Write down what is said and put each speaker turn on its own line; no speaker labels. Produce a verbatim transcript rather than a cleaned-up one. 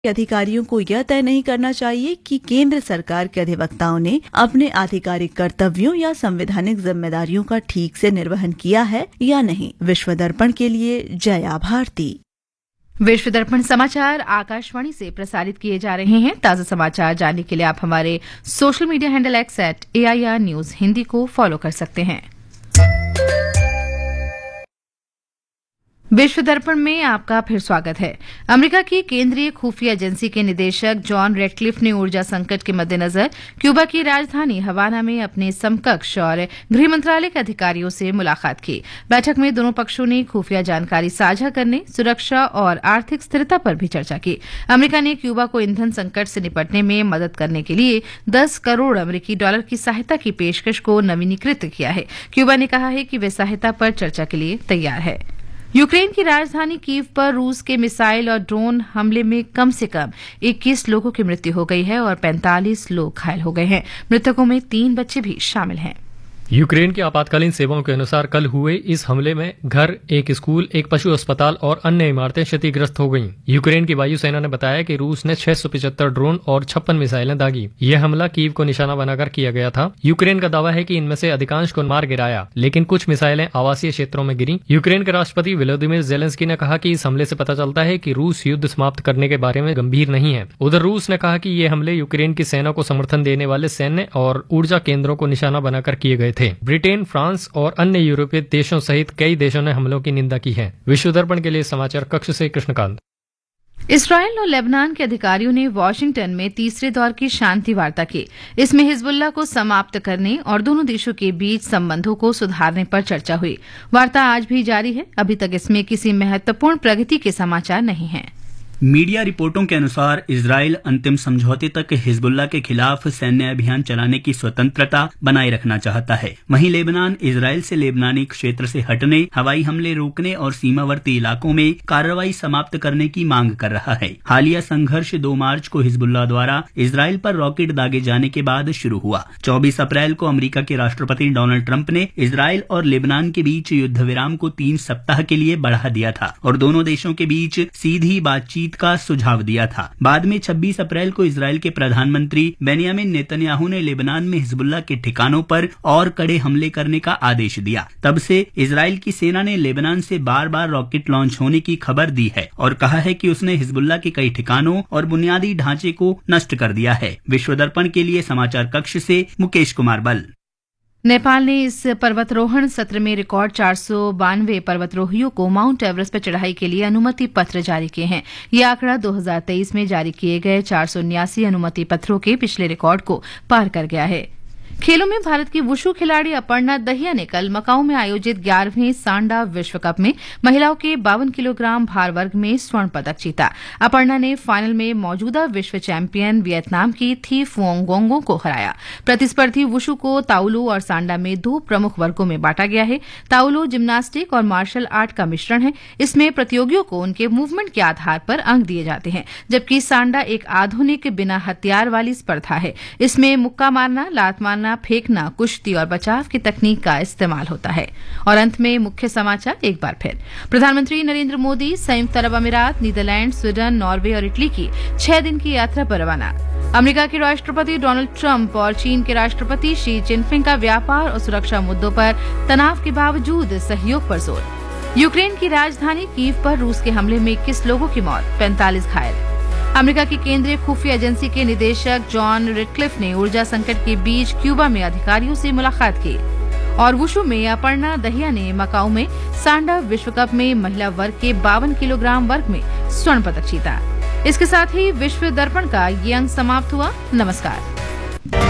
अधिकारियों को यह तय नहीं करना चाहिए कि केंद्र सरकार के अधिवक्ताओं ने अपने आधिकारिक कर्तव्यों या संवैधानिक जिम्मेदारियों का ठीक से निर्वहन किया है या नहीं। विश्व दर्पण के लिए जया भारती।
विश्व दर्पण समाचार आकाशवाणी से प्रसारित किए जा रहे हैं। ताजा समाचार जानने के लिए आप हमारे social media handle x eight A I R news Hindi को फॉलो कर सकते हैं। विश्व दर्पण में आपका फिर स्वागत है। अमेरिका की केंद्रीय खुफिया एजेंसी के निदेशक जॉन रेडक्लिफ ने ऊर्जा संकट के मद्देनजर क्यूबा की राजधानी हवाना में अपने समकक्ष और गृह मंत्रालय के अधिकारियों से मुलाकात की। बैठक में दोनों पक्षों ने खुफिया जानकारी साझा करने, सुरक्षा और आर्थिक स्थिरता पर भी चर्चा की। अमेरिका ने क्यूबा को ईंधन संकट से निपटने में मदद करने के लिए दस करोड़ अमेरिकी डॉलर की सहायता की पेशकश को नवीनीकृत किया है। क्यूबा ने कहा है कि वे सहायता पर चर्चा के लिए तैयार है। यूक्रेन की राजधानी कीव पर रूस के मिसाइल और ड्रोन हमले में कम से कम इक्कीस लोगों की मृत्यु हो गई है और पैंतालीस लोग घायल हो गए हैं। मृतकों में तीन बच्चे भी शामिल हैं।
यूक्रेन की आपातकालीन सेवाओं के अनुसार कल हुए इस हमले में घर, एक स्कूल, एक पशु अस्पताल और अन्य इमारतें क्षतिग्रस्त हो गईं। यूक्रेन की वायुसेना ने बताया कि रूस ने छह सौ पचहत्तर ड्रोन और छप्पन मिसाइलें दागी। यह हमला कीव को निशाना बनाकर किया गया था। यूक्रेन का दावा है कि इनमें से अधिकांश को मार गिराया, लेकिन कुछ मिसाइलें आवासीय क्षेत्रों में गिरी। यूक्रेन के राष्ट्रपति वोलोदिमीर ज़ेलेंस्की ने कहा कि इस हमले से पता चलता है कि रूस युद्ध समाप्त करने के बारे में गंभीर नहीं है। उधर रूस ने कहा कि ये हमले यूक्रेन की सेना को समर्थन देने वाले सैन्य और ऊर्जा केंद्रों को निशाना बनाकर किए गए थे। ब्रिटेन, फ्रांस और अन्य यूरोपीय देशों सहित कई देशों ने हमलों की निंदा की है। विश्व दर्पण के लिए समाचार कक्ष से कृष्णकांत।
इसराइल और लेबनान के अधिकारियों ने वॉशिंगटन में तीसरे दौर की शांति वार्ता की। इसमें हिजबुल्लाह को समाप्त करने और दोनों देशों के बीच संबंधों को सुधारने पर चर्चा हुई। वार्ता आज भी जारी है। अभी तक इसमें किसी महत्वपूर्ण प्रगति के समाचार नहीं हैं।
मीडिया रिपोर्टों के अनुसार इजराइल अंतिम समझौते तक हिजबुल्लाह के खिलाफ सैन्य अभियान चलाने की स्वतंत्रता बनाए रखना चाहता है। वहीं लेबनान इजराइल से लेबनानी क्षेत्र से हटने, हवाई हमले रोकने और सीमावर्ती इलाकों में कार्रवाई समाप्त करने की मांग कर रहा है। हालिया संघर्ष दो मार्च को हिजबुल्लाह द्वारा इजराइल पर रॉकेट दागे जाने के बाद शुरू हुआ। चौबीस अप्रैल को अमेरिका के राष्ट्रपति डोनाल्ड ट्रंप ने इजराइल और लेबनान के बीच युद्ध विराम को तीन सप्ताह के लिए बढ़ा दिया था और दोनों देशों के बीच सीधी बातचीत का सुझाव दिया था। बाद में छब्बीस अप्रैल को इजराइल के प्रधानमंत्री बेंयामिन नेतन्याहू ने लेबनान में हिजबुल्लाह के ठिकानों पर और कड़े हमले करने का आदेश दिया। तब से इजराइल की सेना ने लेबनान से बार बार रॉकेट लॉन्च होने की खबर दी है और कहा है कि उसने हिजबुल्लाह के कई ठिकानों और बुनियादी ढांचे को नष्ट कर दिया है। विश्व दर्पण के लिए समाचार कक्ष से मुकेश कुमार बल।
नेपाल ने इस पर्वतारोहण सत्र में रिकॉर्ड चार सौ बानवे पर्वतारोहियों को माउंट एवरेस्ट पर चढ़ाई के लिए अनुमति पत्र जारी किए हैं। यह आंकड़ा दो हज़ार तेईस में जारी किए गए चार सौ उन्यासी अनुमति पत्रों के पिछले रिकॉर्ड को पार कर गया है। खेलों में भारत की वुशु खिलाड़ी अपर्णा दहिया ने कल मकाऊ में आयोजित ग्यारहवें सांडा विश्व कप में महिलाओं के बावन किलोग्राम भार वर्ग में स्वर्ण पदक जीता। अपर्णा ने फाइनल में मौजूदा विश्व चैंपियन वियतनाम की थी फुओंग गोंगो को हराया। प्रतिस्पर्धी वुशु को ताउलू और सांडा में दो प्रमुख वर्गों में बांटा गया है। ताउलू जिम्नास्टिक और मार्शल आर्ट का मिश्रण है। इसमें प्रतियोगियों को उनके मूवमेंट के आधार पर अंक दिए जाते हैं, जबकि सांडा एक आधुनिक बिना हथियार वाली स्पर्धा है। इसमें मुक्का मारना, लात मारना, फेंकना, कुश्ती और बचाव की तकनीक का इस्तेमाल होता है। और अंत में मुख्य समाचार एक बार फिर। प्रधानमंत्री नरेंद्र मोदी संयुक्त अरब अमीरात, नीदरलैंड, स्वीडन, नॉर्वे और इटली की छह दिन की यात्रा पर रवाना। अमेरिका के राष्ट्रपति डोनाल्ड ट्रंप और चीन के राष्ट्रपति शी जिनपिंग का व्यापार और सुरक्षा मुद्दों पर तनाव के बावजूद सहयोग पर जोर। यूक्रेन की राजधानी कीव पर रूस के हमले में इक्कीस लोगों की मौत, पैंतालीस घायल। अमेरिका की केंद्रीय खुफिया एजेंसी के निदेशक जॉन रेडक्लिफ ने ऊर्जा संकट के बीच क्यूबा में अधिकारियों से मुलाकात की। और वुशु में अपर्णा दहिया ने मकाऊ में सांडा विश्व कप में महिला वर्ग के बावन किलोग्राम वर्ग में स्वर्ण पदक जीता। इसके साथ ही विश्व दर्पण का ये अंक समाप्त हुआ। नमस्कार।